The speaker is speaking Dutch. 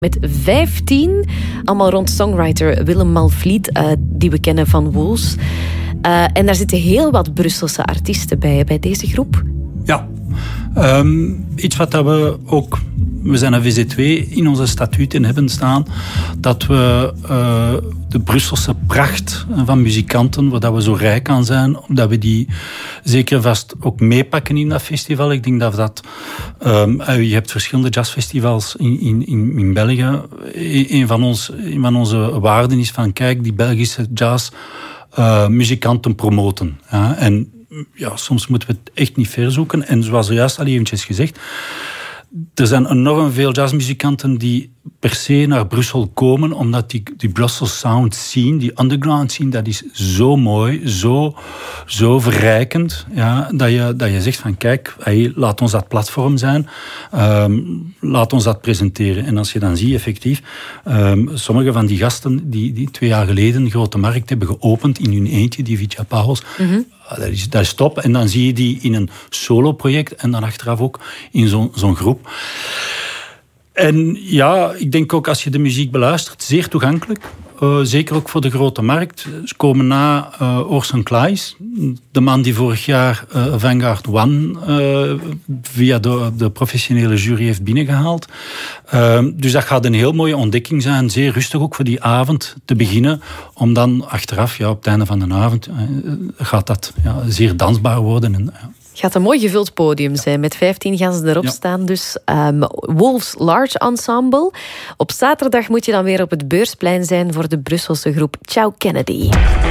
Met 15, allemaal rond songwriter Willem Malvliet, die we kennen van Wolves. En daar zitten heel wat Brusselse artiesten bij deze groep. Ja, iets wat dat we zijn een VZ2 in onze statuten hebben staan, dat we de Brusselse pracht van muzikanten, waar dat we zo rijk aan zijn, dat we die zeker vast ook meepakken in dat festival. Ik denk dat je hebt verschillende jazzfestivals in België. Een van onze waarden is van, kijk, die Belgische jazzmuzikanten promoten. Ja, en ja, soms moeten we het echt niet ver zoeken. En zoals er juist al eventjes gezegd, er zijn enorm veel jazzmuzikanten die per se naar Brussel komen, omdat die Brussels sound scene, die underground scene, dat is zo mooi, zo verrijkend, ja, dat je zegt van kijk, laat ons dat platform zijn, laat ons dat presenteren. En als je dan ziet effectief, sommige van die gasten die 2 jaar geleden een grote markt hebben geopend in hun eentje, die Vitja Pauwels, dat is top. En dan zie je die in een solo-project en dan achteraf ook in zo'n groep. En ja, ik denk ook als je de muziek beluistert, zeer toegankelijk. Zeker ook voor de grote markt. Ze komen na Orson Claes, de man die vorig jaar Vanguard One via de professionele jury heeft binnengehaald. Dus dat gaat een heel mooie ontdekking zijn. Zeer rustig ook voor die avond te beginnen. Om dan achteraf, op het einde van de avond, gaat dat zeer dansbaar worden. En, Het gaat een mooi gevuld podium zijn, met 15 gasten erop staan. Dus Wolves Large Ensemble. Op zaterdag moet je dan weer op het Beursplein zijn voor de Brusselse groep Ciao Kennedy.